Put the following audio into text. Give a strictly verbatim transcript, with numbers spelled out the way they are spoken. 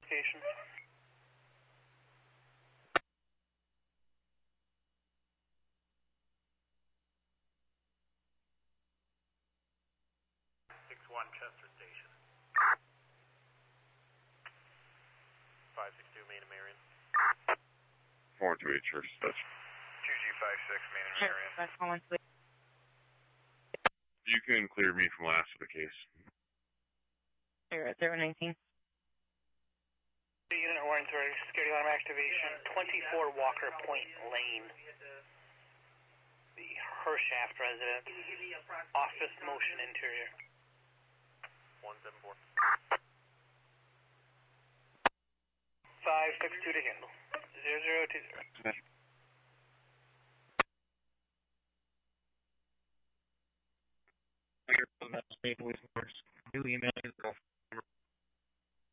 location. six one Chester Station. five six two Main and Marion. four two eight Chester Station. two G five six Main and Marion. That's one sweet. You can clear me from last of the case. You're at zero nineteen. Unit one three, security alarm activation, twenty-four Walker Point Lane. The Hershaft residence, office motion interior. one seven four. five six two to handle. zero zero two zero.